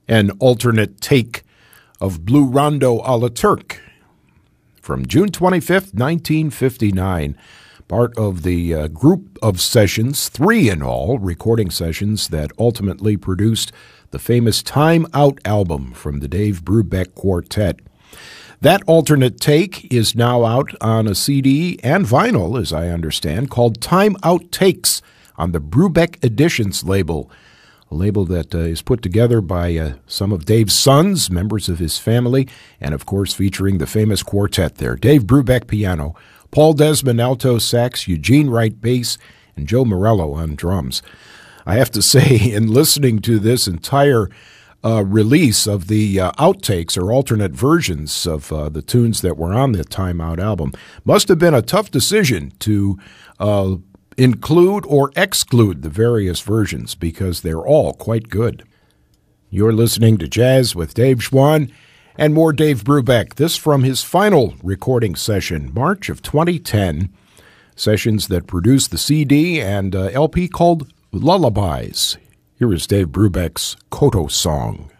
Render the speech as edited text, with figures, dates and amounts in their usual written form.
An alternate take of Blue Rondo a la Turk from June 25th, 1959. Part of the group of sessions, 3 in all, recording sessions that ultimately produced the famous Time Out album from the Dave Brubeck Quartet. That alternate take is now out on a CD and vinyl, as I understand, called Time Out Takes on the Brubeck Editions label, a label that is put together by some of Dave's sons, members of his family, and of course featuring the famous quartet there. Dave Brubeck piano, Paul Desmond alto sax, Eugene Wright bass, and Joe Morello on drums. I have to say, in listening to this entire release of the outtakes or alternate versions of the tunes that were on the Time Out album, must have been a tough decision to include or exclude the various versions because they're all quite good. You're listening to Jazz with Dave Schwann and more Dave Brubeck. This from his final recording session, March of 2010, sessions that produced the CD and LP called Lullabies. Here is Dave Brubeck's Koto Song.